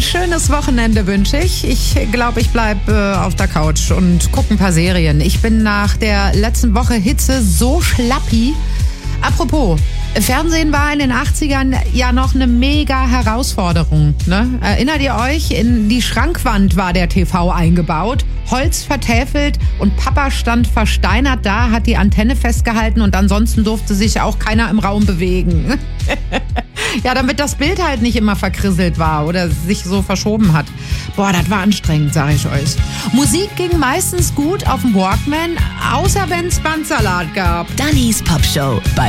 schönes Wochenende wünsche ich. Ich glaube, ich bleibe auf der Couch und gucke ein paar Serien. Ich bin nach der letzten Woche Hitze so schlappi. Apropos, Fernsehen war in den 80ern ja noch eine mega Herausforderung. Ne? Erinnert ihr euch? In die Schrankwand war der TV eingebaut, Holz vertäfelt und Papa stand versteinert da, hat die Antenne festgehalten und ansonsten durfte sich auch keiner im Raum bewegen. Ja, damit das Bild halt nicht immer verkrisselt war oder sich so verschoben hat. Boah, das war anstrengend, sag ich euch. Musik ging meistens gut auf dem Walkman, außer wenn es Bandsalat gab. Dannys Pop Show bei